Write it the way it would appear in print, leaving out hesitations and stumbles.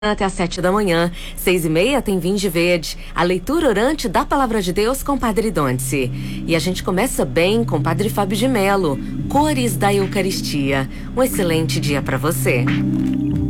Até às 7 da manhã, 6h30 tem Vinho de Verde, a leitura orante da Palavra de Deus com Padre Donice. E a gente começa bem com Padre Fábio de Mello, Cores da Eucaristia. Um excelente dia para você.